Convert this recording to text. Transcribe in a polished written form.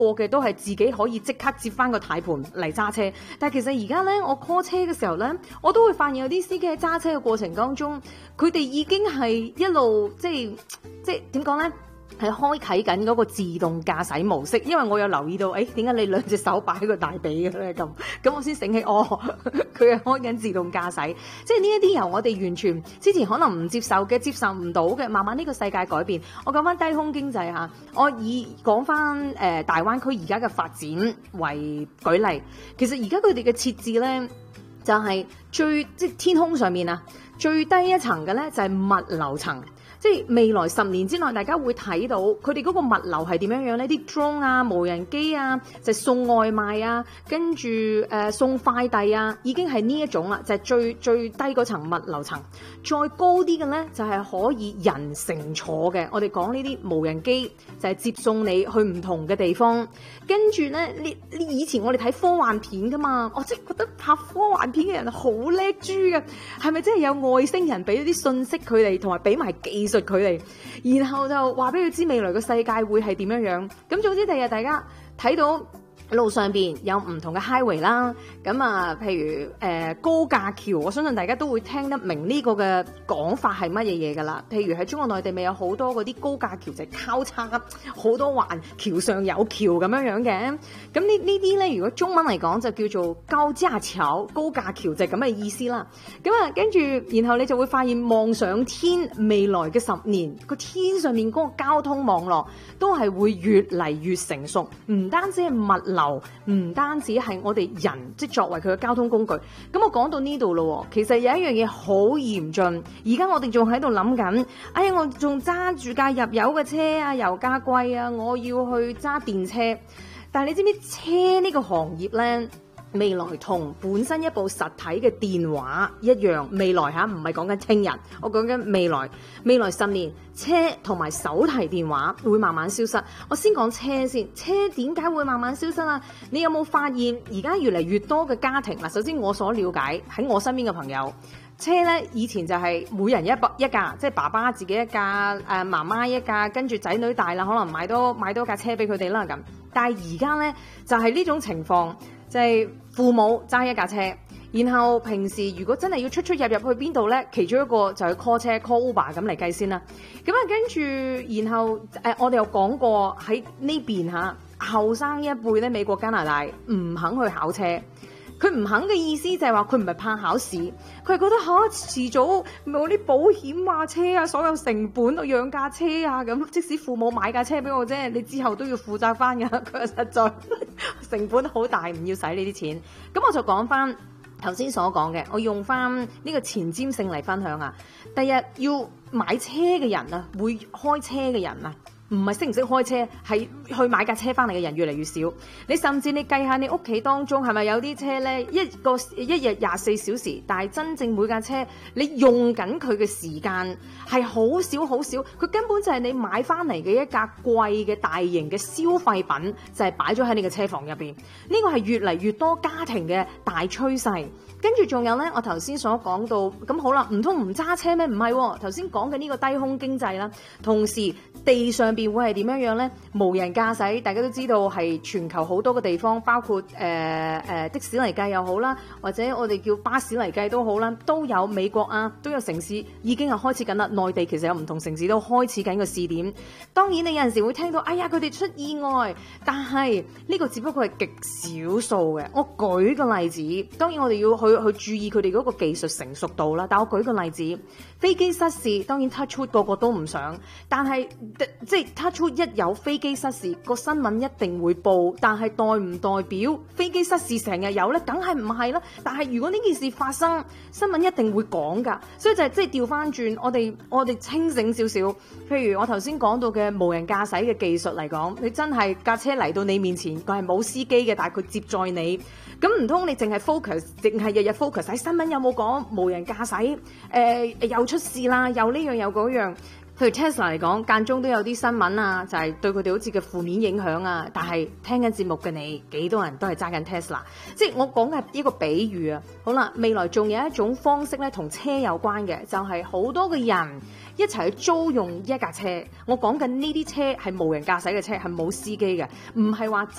過嘅都係自己可以即刻接翻個軚盤嚟揸車，但係其實而家咧我 call 車嘅時候咧，我都會發現有啲司機喺揸車嘅過程當中，佢哋已經係一路即係點講咧？係開啟緊嗰個自動駕駛模式，因為我有留意到，誒點解你兩隻手擺喺個大髀嘅咧？咁我先醒起，哦，佢係開緊自動駕駛，即係呢一啲由我哋完全之前可能唔接受嘅、接受唔到嘅，慢慢呢個世界改變。我講翻低空經濟嚇，我以講翻大灣區而家嘅發展為舉例，其實而家佢哋嘅設置咧，就係即係天空上面啊，最低一層嘅咧就係物流層。即係未來10年之內，大家會睇到佢哋嗰個物流係點樣樣呢？啲 drone 啊、無人機啊，就係送外賣啊，跟住送快遞啊，已經係呢一種啦，就係最低嗰層物流層。再高啲嘅呢，就係可以人乘坐嘅。我哋講呢啲無人機就係接送你去唔同嘅地方。跟住呢，以前我哋睇科幻片噶嘛，我即係覺得拍科幻片嘅人好叻豬嘅，係咪真係有外星人俾咗啲信息佢哋，同埋俾埋技術佢哋，然後就話俾佢知未來嘅世界會係點樣樣。咁總之第日大家睇到路上邊有唔同嘅 highway 啦，咁啊，譬如高架橋，我相信大家都會聽得明呢個嘅講法係乜嘢嘢㗎啦。譬如喺中國內地咪有好多嗰啲高架橋就係交叉好多環，橋上有橋咁樣樣嘅。咁呢啲咧，如果中文嚟講就叫做高架橋，高架橋就係咁嘅意思啦。咁啊，跟住然後你就會發現望上天，未來嘅10年個天上面嗰個交通網絡都係會越嚟越成熟，唔單止係物流。唔單止係我哋人，即係作為佢嘅交通工具。咁我講到呢度咯，其實有一樣嘢好嚴峻。而家我哋仲喺度諗緊，哎呀，我仲揸住架入油嘅車啊，油價貴啊，我要去揸電車。但係你知唔知車呢個行業呢？未來同本身一部實體嘅電話一樣，未來嚇唔係講緊聽日，我講緊未來10年，車同埋手提電話會慢慢消失。我先講車先，車點解會慢慢消失啊？你有冇發現而家越嚟越多嘅家庭嗱？首先我所了解喺我身邊嘅朋友，車咧以前就係每人一架，即係爸爸自己一架，媽媽一架，跟住仔女大啦，可能買多架車俾佢哋啦咁。但係而家咧就係呢種情況。就係父母揸一架車，然後平時如果真係要出入去邊度呢，其中一個就係 call 車 call Uber 咁嚟計先啦。咁啊跟住，然後我哋又講過喺呢邊嚇後生一輩咧，美國加拿大唔肯去考車。佢唔肯嘅意思就係話佢唔係怕考試，佢係覺得遲早冇啲保險啊、車啊、所有成本養架車啊咁，即使父母買架車俾我啫，你之後都要負責翻㗎。佢話實在成本好大，唔要使呢啲錢。咁我就講翻頭先所講嘅，我用翻呢個前瞻性嚟分享啊。第日要買車嘅人啊，會開車嘅人啊。唔係識唔識開車，係去買架車翻嚟嘅人越嚟越少。你甚至你計下你屋企當中係咪有啲車呢？一日24小時，但係真正每架車你用緊佢嘅時間係好少好少，佢根本就係你買翻嚟嘅一架貴嘅大型嘅消費品，就係擺咗喺你嘅車房入邊。呢個係越嚟越多家庭嘅大趨勢。跟住仲有呢，我頭先所講到，咁好啦，唔通唔揸車咩？唔係喎，頭先講嘅呢個低空經濟啦，同時地上邊會係點樣樣呢？無人駕駛，大家都知道係全球好多個地方，包括的士嚟計又好啦，或者我哋叫巴士嚟計都好啦，都有美國啊，都有城市已經係開始緊啦。內地其實有唔同城市都開始緊個試點。當然你有陣時會聽到，哎呀佢哋出意外，但係呢個只不過係極少數嘅。我舉個例子，當然我哋要去注意佢哋嗰個技術成熟度啦。但我舉個例子，飛機失事，當然 touch wood 個個都唔想，但係即係 touch wood 一有飛機失事，個新聞一定會報。但係代唔代表飛機失事成日有呢？梗係唔係啦。但係如果呢件事發生，新聞一定會講㗎。所以就係即係調翻轉，我哋清醒少少。譬如我頭先講到嘅無人駕駛嘅技術嚟講，你真係架車嚟到你面前，佢係冇司機嘅，但係佢接載你。咁唔通你淨係 focus， 淨係日日 focus 喺新聞有冇講無人駕駛？又出事啦，又呢樣又嗰樣。 譬如 Tesla 嚟講，間中都有啲新聞啊，就係對佢哋好似嘅負面影響啊。但係聽緊節目嘅你，幾多人都係揸緊 Tesla？即係我講嘅係一個比喻啊。好啦，未來仲有一種方式咧，同車有關嘅，就係好多嘅人一齊去租用一架車。我講緊呢啲車係無人駕駛嘅車，係冇司機嘅，唔係話